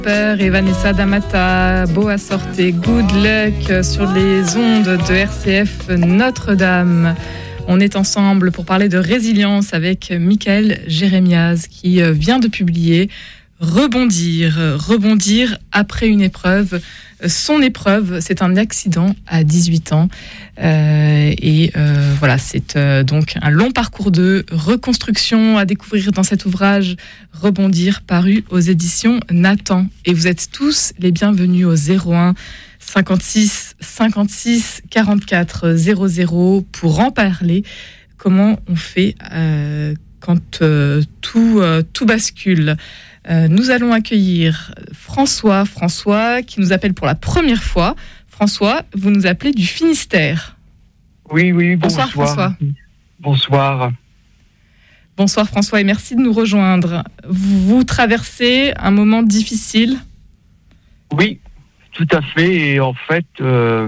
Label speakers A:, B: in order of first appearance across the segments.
A: Et Vanessa D'Amata, Boa Sorte, Good Luck sur les ondes de RCF Notre-Dame. On est ensemble pour parler de résilience avec Michael Jérémiaz qui vient de publier Rebondir après une épreuve. Son épreuve, c'est un accident à 18 ans. Voilà, c'est donc un long parcours de reconstruction à découvrir dans cet ouvrage Rebondir, paru aux éditions Nathan. Et vous êtes tous les bienvenus au 01 56 56 44 00 pour en parler. Comment on fait quand tout bascule? Nous allons accueillir François qui nous appelle pour la première fois. François, vous nous appelez du Finistère.
B: Oui,
A: bonsoir François.
B: Bonsoir.
A: Bonsoir François et merci de nous rejoindre. Vous traversez un moment difficile?
B: Oui, tout à fait. Et en fait, je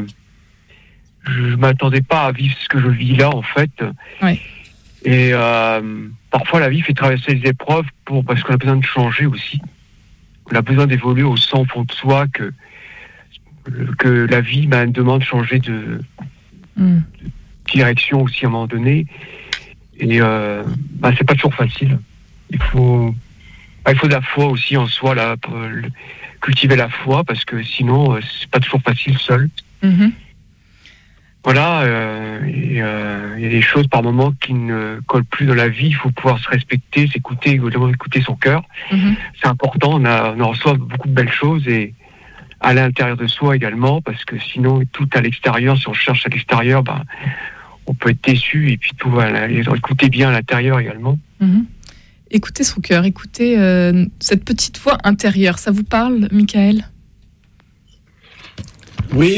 B: ne m'attendais pas à vivre ce que je vis là, en fait.
A: Oui.
B: Et parfois, la vie fait traverser des épreuves parce qu'on a besoin de changer aussi. On a besoin d'évoluer au sein, au fond de soi, que la vie demande de changer de direction aussi à un moment donné. Et c'est pas toujours facile. Il faut de la foi aussi en soi, là, pour cultiver la foi, parce que sinon, c'est pas toujours facile seul.
A: Mm-hmm.
B: Voilà, il y a des choses par moments qui ne collent plus dans la vie. Il faut pouvoir se respecter, s'écouter, écouter son cœur. Mm-hmm. C'est important, on reçoit beaucoup de belles choses et à l'intérieur de soi également, parce que sinon, tout à l'extérieur, si on cherche à l'extérieur, on peut être déçu et puis tout va écouter bien à l'intérieur également.
A: Mm-hmm. Écoutez son cœur, écoutez cette petite voix intérieure. Ça vous parle, Michael?
C: Oui,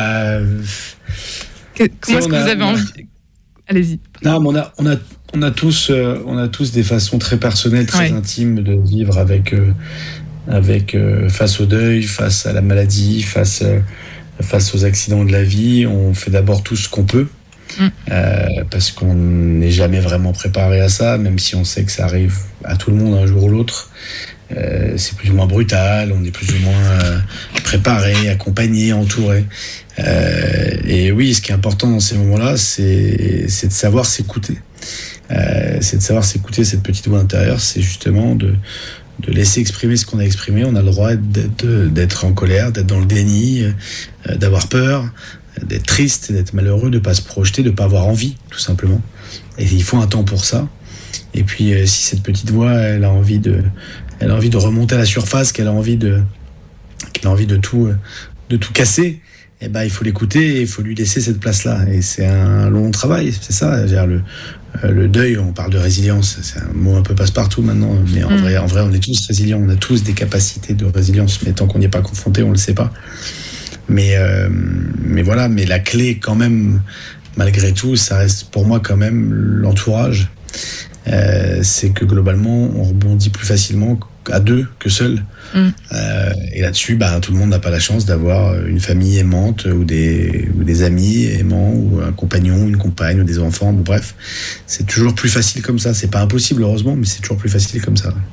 A: Comment est-ce que vous avez envie? Allez-y.
C: Non, mais on a tous des façons très personnelles, très intimes de vivre avec face au deuil, face à la maladie, face aux accidents de la vie. On fait d'abord tout ce qu'on peut, parce qu'on n'est jamais vraiment préparé à ça, même si on sait que ça arrive à tout le monde un jour ou l'autre. C'est plus ou moins brutal, on est plus ou moins préparé, accompagné, entouré. Et oui, ce qui est important dans ces moments-là, c'est de savoir s'écouter. C'est de savoir s'écouter cette petite voix intérieure, c'est justement de laisser exprimer ce qu'on a exprimé. On a le droit d'être en colère, d'être dans le déni, d'avoir peur, d'être triste, d'être malheureux, de ne pas se projeter, de ne pas avoir envie, tout simplement. Et il faut un temps pour ça. Et puis, si cette petite voix, elle a envie de remonter à la surface, qu'elle a envie de tout casser, il faut l'écouter et il faut lui laisser cette place-là. Et c'est un long travail, c'est ça. Le deuil, on parle de résilience, c'est un mot un peu passe-partout maintenant, mais en vrai, on est tous résilients, on a tous des capacités de résilience, mais tant qu'on n'y est pas confronté, on le sait pas. Mais voilà, mais la clé quand même, malgré tout, ça reste pour moi quand même l'entourage. C'est que globalement, on rebondit plus facilement à deux que seul. Et là-dessus, tout le monde n'a pas la chance d'avoir une famille aimante ou des amis aimants ou un compagnon, une compagne ou des enfants. Bref, c'est toujours plus facile comme ça. C'est pas impossible, heureusement, mais c'est toujours plus facile comme ça.